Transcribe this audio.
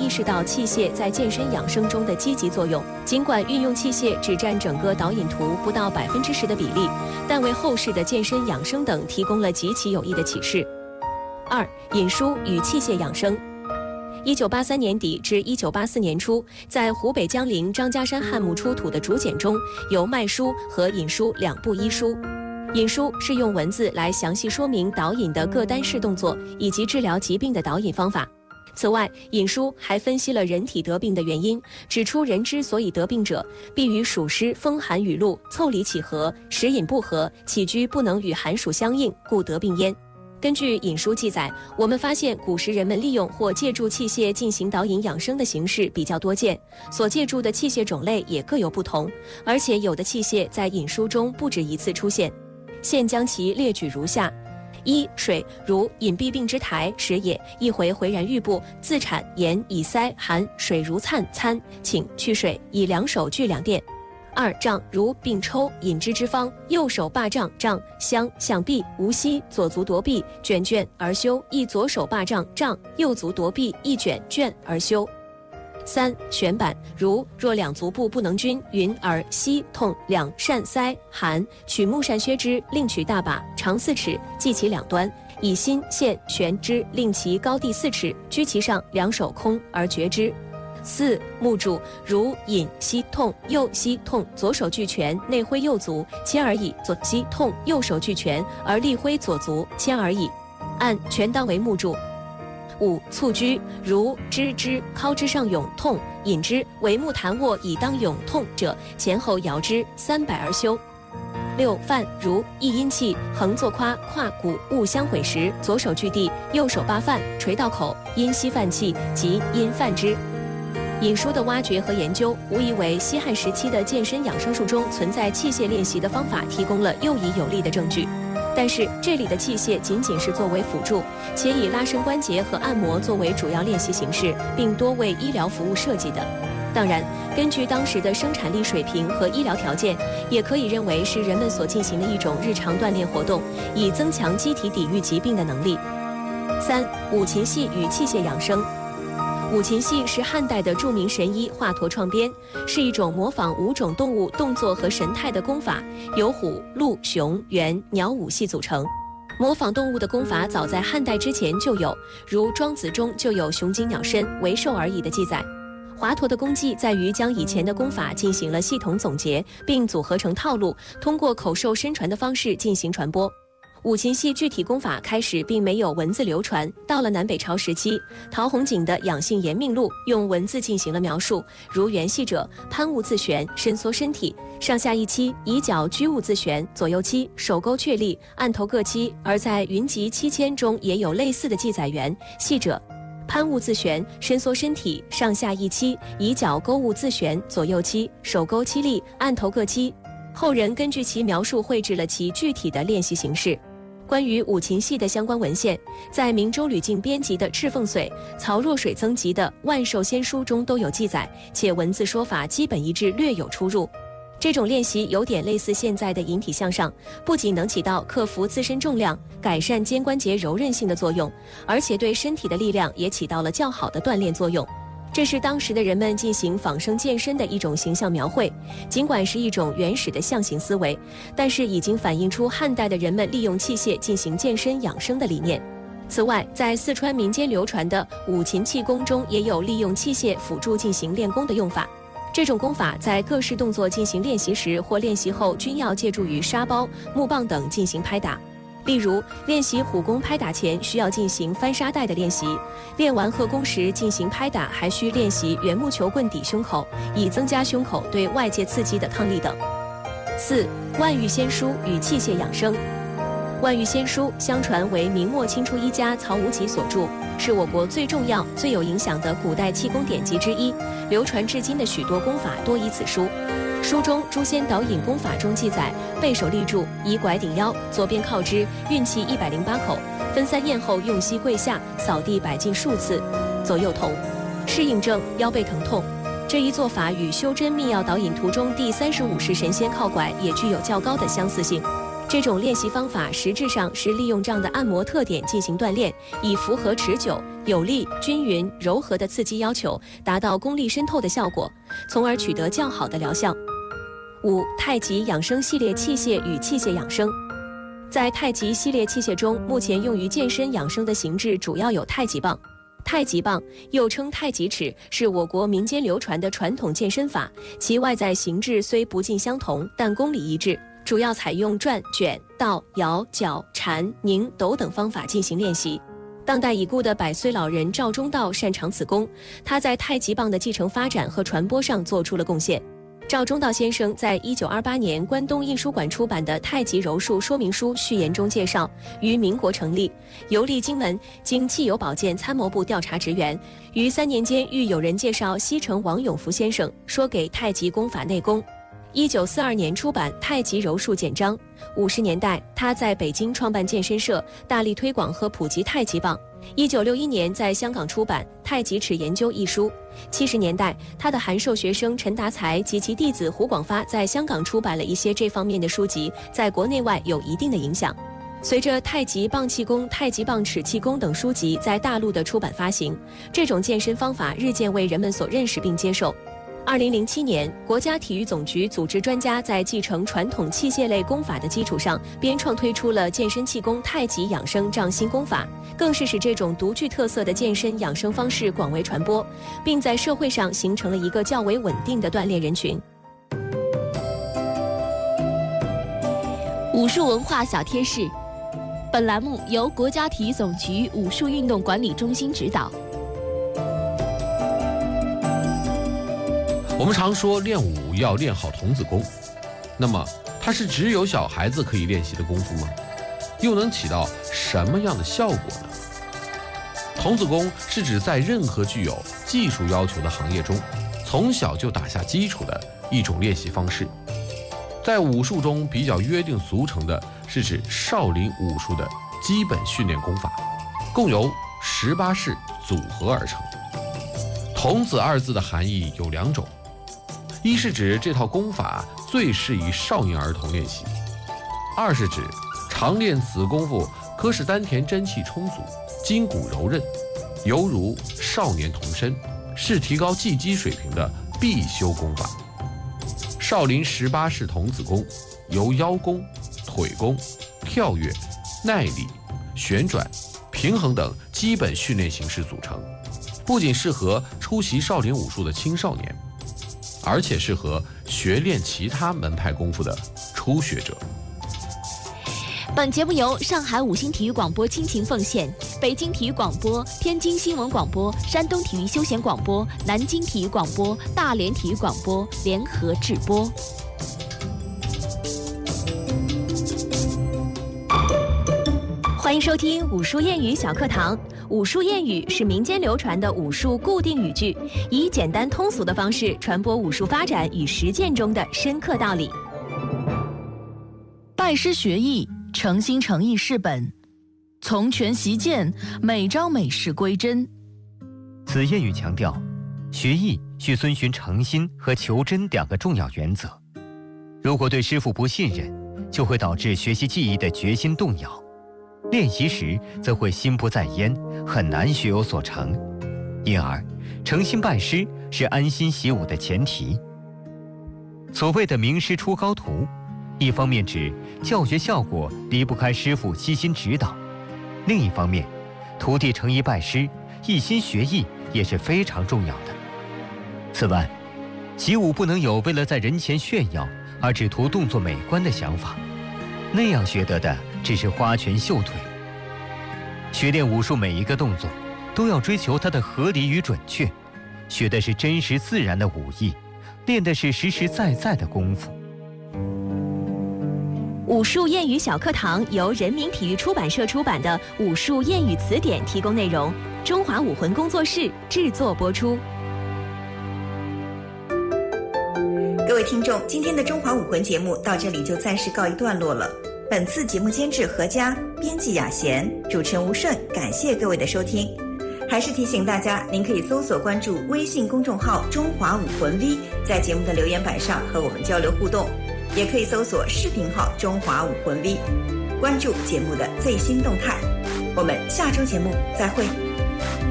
识到器械在健身养生中的积极作用。尽管运用器械只占整个导引图不到10%的比例，但为后世的健身养生等提供了极其有益的启示。2、引书与器械养生。1983年底至1984年初，在湖北江陵张家山汉墓出土的竹简中，有脉书和引书2部医书。引书是用文字来详细说明导引的各单式动作以及治疗疾病的导引方法。此外，引书还分析了人体得病的原因，指出人之所以得病者，必与暑湿、风寒雨露、腠理起合、食饮不和、起居不能与寒暑相应，故得病焉。根据引书记载，我们发现古时人们利用或借助器械进行导引养生的形式比较多见，所借助的器械种类也各有不同，而且有的器械在引书中不止一次出现。现将其列举如下：一、水，如隐蔽病之台时也，一回回然欲部，自产盐以塞寒，水如灿参，请去水，以2手具2垫。2、杖，如病抽引之方，右手霸杖，杖相向臂，无息，左足夺臂，卷卷而休，亦左手霸杖，杖右足夺臂，亦卷卷而休。3、旋板，如若2足部不能均匀而息痛两扇塞寒，取木扇削之，另取大把，长4尺，系其2端，以心线旋之，令其高低4尺，居其上，2手空而攫之。4、木柱，如引膝痛，右膝痛，左手俱全，内挥右足，切而已；左膝痛，右手俱全，而力挥左足，切而已。按全当为木柱。5、蹴鞠，如支之尻之上涌痛，引之为木弹握以当涌痛者，前后摇之300而休。6、犯，如一阴气横坐胯骨勿相毁时，左手据地，右手扒饭，垂到口，因吸犯气，即因犯之。引书的挖掘和研究，无疑为西汉时期的健身养生术中存在器械练习的方法提供了又疑有力的证据。但是这里的器械仅仅是作为辅助，且以拉伸关节和按摩作为主要练习形式，并多为医疗服务设计的。当然，根据当时的生产力水平和医疗条件，也可以认为是人们所进行的一种日常锻炼活动，以增强机体抵御疾病的能力。3、五禽戏与器械养生。五禽戏是汉代的著名神医华佗创编，是一种模仿5种动物动作和神态的功法，由虎、鹿、熊、猿、鸟5系组成。模仿动物的功法早在汉代之前就有，如《庄子》中就有雄鸡鸟身为兽而已的记载。华佗的功绩在于将以前的功法进行了系统总结，并组合成套路，通过口授身传的方式进行传播。五禽戏具体功法开始并没有文字流传，到了南北朝时期，陶弘景的《养性延命录》用文字进行了描述，如原戏者攀物自旋，伸缩身体，上下一期，以脚居物自旋，左右期，手勾确立，按头各期。而在《云集七千》中也有类似的记载，原戏者攀物自旋，伸缩身体，上下一期，以脚勾物自旋，左右期，手勾七立，按头各期。后人根据其描述绘制了其具体的练习形式。关于五禽戏的相关文献，在明州吕敬编辑的《赤凤髓》、曹若水增辑的《万寿仙书》中都有记载，且文字说法基本一致，略有出入。这种练习有点类似现在的引体向上，不仅能起到克服自身重量、改善肩关节柔韧性的作用，而且对身体的力量也起到了较好的锻炼作用。这是当时的人们进行仿生健身的一种形象描绘，尽管是一种原始的象形思维，但是已经反映出汉代的人们利用器械进行健身养生的理念。此外，在四川民间流传的五禽气功中，也有利用器械辅助进行练功的用法。这种功法在各式动作进行练习时或练习后，均要借助于沙包、木棒等进行拍打。例如，练习虎功拍打前需要进行翻沙袋的练习，练完鹤功时进行拍打还需练习圆木球棍抵胸口，以增加胸口对外界刺激的抗力等。4、万玉仙书与器械养生。万玉仙书相传为明末清初医家曹无极所著，是我国最重要、最有影响的古代气功典籍之一，流传至今的许多功法多依此书。书中诸仙导引功法中记载，背手立柱，以拐顶腰，左边靠之，运气108口，分3咽后用膝跪下，扫地摆进数次，左右同。适应症腰背疼痛。这一做法与修真秘药导引图中第35式神仙靠拐也具有较高的相似性。 这种练习方法实质上是利用这样的按摩特点进行锻炼，以符合持久、有力、均匀、柔和的刺激要求，达到功力深透的效果，从而取得较好的疗效。5. 太极养生系列器械与器械养生。在太极系列器械中，目前用于健身养生的形制主要有太极棒。太极棒又称太极尺，是我国民间流传的传统健身法，其外在形制虽不尽相同，但功理一致，主要采用转、卷、倒、摇、绞、缠、拧、抖等方法进行练习。当代已故的100岁老人赵忠道擅长此功，他在太极棒的继承发展和传播上做出了贡献。赵忠道先生在1928年关东印书馆出版的《太极柔术说明书》序言中介绍，于民国成立，游历荆门，经汽油保健参谋部调查职员，于3年间遇有人介绍西城王永福先生，说给太极功法内功。1942年出版《太极柔术简章》。50年代，他在北京创办健身社，大力推广和普及太极棒。1961年在香港出版《太极尺研究》一书。70年代，他的函授学生陈达才及其弟子胡广发在香港出版了一些这方面的书籍，在国内外有一定的影响。随着太极棒气功、太极棒尺气功等书籍在大陆的出版发行，这种健身方法日渐为人们所认识并接受。2007年，国家体育总局组织专家在继承传统器械类功法的基础上，编创推出了健身气功太极养生这样新功法，更是使这种独具特色的健身养生方式广为传播，并在社会上形成了一个较为稳定的锻炼人群。 武术文化小贴士，本栏目由国家体育总局武术运动管理中心指导。 我们常说练武要练好童子功，那么它是只有小孩子可以练习的功夫吗？又能起到什么样的效果呢？童子功是指在任何具有技术要求的行业中，从小就打下基础的一种练习方式。在武术中比较约定俗成的是指少林武术的基本训练功法，共由18式组合而成。童子2字的含义有2种，一是指这套功法最适宜少年儿童练习，二是指常练此功夫可使丹田真气充足，筋骨柔韧，犹如少年童身，是提高技击水平的必修功法。少林18式童子功由腰功、腿功、跳跃、耐力、旋转、平衡等基本训练形式组成，不仅适合出习少林武术的青少年，而且适合学练其他门派功夫的初学者。 本节目由上海5星体育广播倾情奉献，北京体育广播、天津新闻广播、山东体育休闲广播、南京体育广播、大连体育广播联合制播。 欢迎收听武术谚语小课堂。武术谚语是民间流传的武术固定语句，以简单通俗的方式传播武术发展与实践中的深刻道理。 拜师学艺，诚心诚意是本，从拳习剑，每招每式归真。 此谚语强调，学艺需遵循诚心和求真2个重要原则。如果对师傅不信任，就会导致学习技艺的决心动摇。练习时则会心不在焉，很难学有所成，因而诚心拜师是安心习武的前提。所谓的名师出高徒，一方面指教学效果离不开师傅悉心指导，另一方面，徒弟诚意拜师，一心学艺也是非常重要的。此外，习武不能有为了在人前炫耀而只图动作美观的想法，那样学得的只是花拳绣腿。学练武术每一个动作都要追求它的合理与准确，学的是真实自然的武艺，练的是实实在在的功夫。 武术谚语小课堂由人民体育出版社出版的《武术谚语词典》提供内容，中华武魂工作室制作播出。 各位听众，今天的中华武魂节目到这里就暂时告一段落了。本次节目监制何佳，编辑雅贤，主持人吴顺，感谢各位的收听。还是提醒大家，您可以搜索关注微信公众号中华武魂 V， 在节目的留言板上和我们交流互动。 也可以搜索视频号中华武魂 V， 关注节目的最新动态。我们下周节目再会。